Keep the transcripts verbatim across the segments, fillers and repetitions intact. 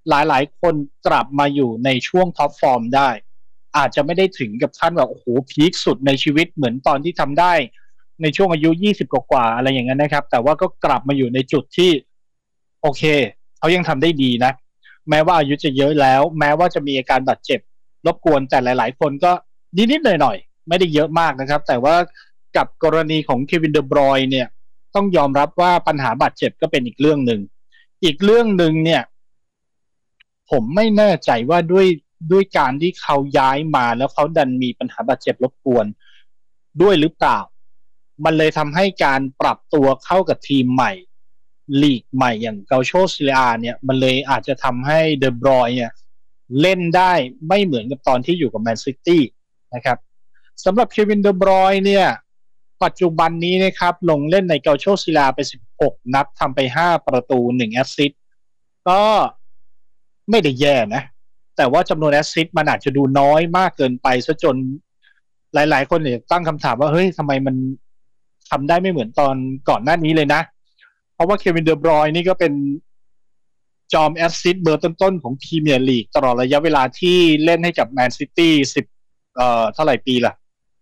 หลายๆคนกลับมาอยู่ในช่วงท็อปฟอร์มได้อาจจะไม่ได้ถึงกับขั้นแบบโอ้โหพีคสุดในชีวิตเหมือนตอนที่ทำได้ในช่วงอายุยี่สิบกว่าๆอะไรอย่างนั้นนะครับแต่ว่าก็กลับมาอยู่ในจุดที่โอเคเขายังทำได้ดีนะแม้ว่าอายุจะเยอะแล้วแม้ว่าจะมีอาการบาดเจ็บรบกวนแต่หลายๆคนก็นิดๆหน่อยๆไม่ได้เยอะมากนะครับแต่ว่ากับกรณีของเควินเดอบรอยน์เนี่ยต้องยอมรับว่าปัญหาบาดเจ็บก็เป็นอีกเรื่องหนึ่งอีกเรื่องหนึ่งเนี่ยผมไม่แน่ใจว่าด้วยด้วยการที่เขาย้ายมาแล้วเขาดันมีปัญหาบาดเจ็บรบกวนด้วยหรือเปล่ามันเลยทำให้การปรับตัวเข้ากับทีมใหม่ลีกใหม่อย่างเกาโชซิเลอาเนี่ยมันเลยอาจจะทำให้เดอบรอยน์เนี่ยเล่นได้ไม่เหมือนกับตอนที่อยู่กับแมนซิตี้นะครับสำหรับเควินเดอบรอยน์เนี่ยปัจจุบันนี้นะครับลงเล่นในเกาโชซิเลอาไปสิบหกนัดทำไปห้าประตูหนึ่งแอสซิสต์ก็ไม่ได้แย่นะแต่ว่าจำนวนแอสซิสต์มันอาจจะดูน้อยมากเกินไปซะจนหลายๆคนเนี่ยตั้งคำถามว่าเฮ้ยทำไมมันทำได้ไม่เหมือนตอนก่อนหน้านี้เลยนะเพราะว่าเควินเดอบรอยน์นี่ก็เป็นจอมแอสซิสต์เบอร์ต้นๆของพรีเมียร์ลีกตลอดระยะเวลาที่เล่นให้กับแมนซิตี้สิบเอ่อเท่าไหร่ปีล่ะ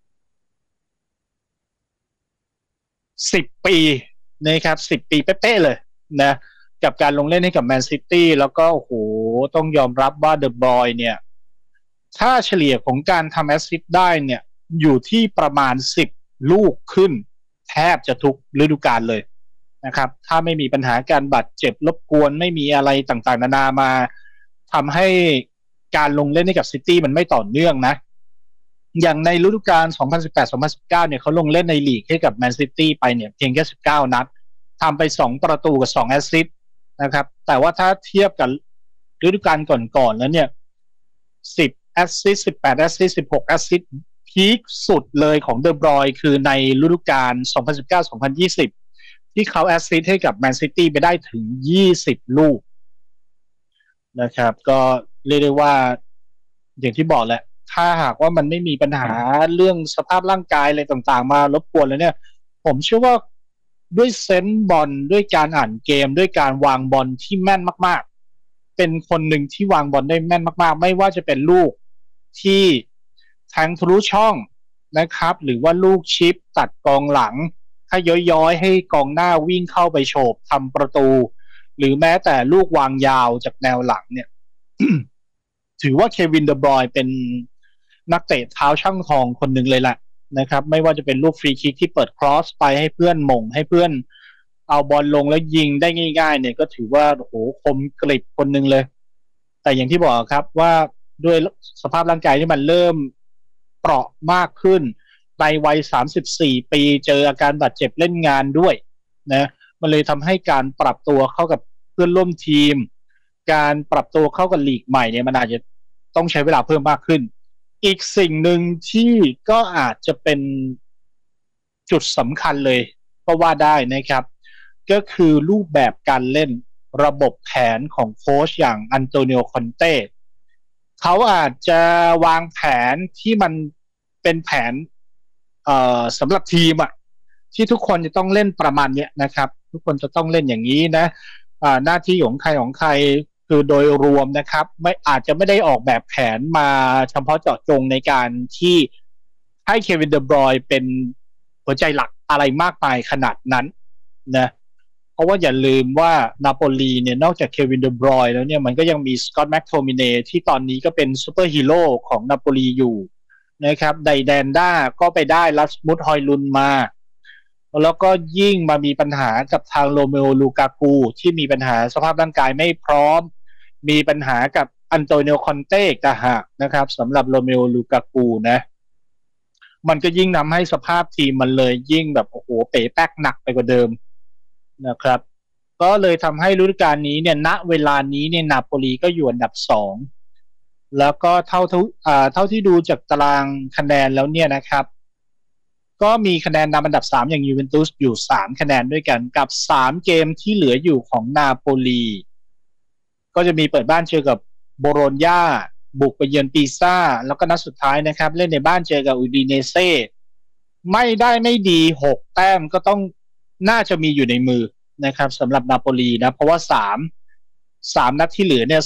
สิบปีนะครับสิบปีเป๊ะๆเลยนะกับการลงเล่นให้กับแมนซิตี้แล้วก็โอ้โหต้องยอมรับว่าเดอะบอยเนี่ยถ้าเฉลี่ยของการทำแอสซิสต์ได้เนี่ยอยู่ที่ประมาณสิบลูกขึ้นแทบจะทุกฤดูกาลเลยนะครับถ้าไม่มีปัญหาการบาดเจ็บรบกวนไม่มีอะไรต่างๆนานามาทำให้การลงเล่นให้กับซิตี้มันไม่ต่อเนื่องนะอย่างในฤดูกาล สองพันสิบแปด สองพันสิบเก้า เนี่ยเขาลงเล่นในลีกให้กับแมนซิตี้ไปเนี่ยเพียงแค่สิบเก้านัดทำไปสองประตูกับสองแอสซิสต์นะครับแต่ว่าถ้าเทียบกับฤดูกาลก่อนๆแล้วเนี่ยสิบแอสซิสต์สิบแปดแอสซิสต์สิบหกแอสซิสต์พีคสุดเลยของเดอบรอยน์คือในฤดูกาล สองพันสิบเก้า สองพันยี่สิบ ที่เขาแอสซิสต์ให้กับแมนซิตี้ไปได้ถึงยี่สิบลูกนะครับก็เรียกได้ว่าอย่างที่บอกแหละถ้าหากว่ามันไม่มีปัญหาเรื่องสภาพร่างกายอะไรต่างๆมารบกวนแล้วเนี่ยผมเชื่อว่าด้วยเซนส์บอลด้วยการอ่านเกมด้วยการวางบอลที่แม่นมากๆเป็นคนหนึ่งที่วางบอลได้แม่นมากๆไม่ว่าจะเป็นลูกที่แทงทะลุช่องนะครับหรือว่าลูกชิปตัดกองหลังถ้าย้อยๆให้กองหน้าวิ่งเข้าไปโฉบทำประตูหรือแม้แต่ลูกวางยาวจากแนวหลังเนี่ย ถือว่าเควินเดอบรอยน์เป็นนักเตะเท้าช่างทองคนหนึ่งเลยแหละนะครับไม่ว่าจะเป็นลูกฟรีคิกที่เปิดครอสไปให้เพื่อนมงให้เพื่อนเอาบอลลงแล้วยิงได้ง่ายๆเนี่ยก็ถือว่าโอ้โหคมกริบคนหนึ่งเลยแต่อย่างที่บอกครับว่าด้วยสภาพร่างกายที่มันเริ่มเปราะมากขึ้นในวัยสามสิบสี่ปีเจออาการบาดเจ็บเล่นงานด้วยนะมันเลยทำให้การปรับตัวเข้ากับเพื่อนร่วมทีมการปรับตัวเข้ากับลีกใหม่เนี่ยมันอาจจะต้องใช้เวลาเพิ่มมากขึ้นอีกสิ่งหนึ่งที่ก็อาจจะเป็นจุดสำคัญเลยก็ว่าได้นะครับก็คือรูปแบบการเล่นระบบแผนของโค้ชอย่างอันโตนิโอ คอนเต้เขาอาจจะวางแผนที่มันเป็นแผนเอ่อสำหรับทีมอะที่ทุกคนจะต้องเล่นประมาณเนี้ยนะครับทุกคนจะต้องเล่นอย่างนี้นะอ่าหน้าที่ของใครของใครคือโดยรวมนะครับไม่อาจจะไม่ได้ออกแบบแผนมาเฉพาะเจาะจงในการที่ให้เควินเดอบรอยน์เป็นหัวใจหลักอะไรมากมายขนาดนั้นนะเพราะว่าอย่าลืมว่านาโปลีเนี่ยนอกจากเควินเดอบรอยน์แล้วเนี่ยมันก็ยังมีสกอตต์แม็กโทมิเนที่ตอนนี้ก็เป็นซูเปอร์ฮีโร่ของนาโปลีอยู่นะครับไดแดนด้าก็ไปได้ลัสมุสฮอยลุนมาแล้วก็ยิ่งมามีปัญหากับทางโรเมโอ ลูกากูที่มีปัญหาสภาพร่างกายไม่พร้อมมีปัญหากับอันโตนิโอ คอนเต้ต่างหากนะครับสำหรับโรเมโอ ลูกากูนะมันก็ยิ่งทำให้สภาพทีมมันเลยยิ่งแบบโอ้โหเป๋แป๊กหนักไปกว่าเดิมนะครับก็เลยทำให้ฤดูกาลนี้เนี่ยณเวลานี้เนี่ยนาโปลีก็อยู่อันดับสองแล้วก็เท่าทุอ่าเท่าที่ดูจากตารางคะแนนแล้วเนี่ยนะครับก็มีคะแนนนำอันดับสามอย่างยูเวนตุสอยู่สามคะแนนด้วยกันกับสามเกมที่เหลืออยู่ของนาโปลีก็จะมีเปิดบ้านเจอกับโบโลญญาบุกไปเยือนปีซ่าแล้วก็นัดสุดท้ายนะครับเล่นในบ้านเจอกับอูดิเนเซ่ไม่ได้ไม่ดีหกแต้มก็ต้องน่าจะมีอยู่ในมือนะครับสำหรับนาโปลีนะเพราะว่าสาม สามนัดที่เหลือเนี่ย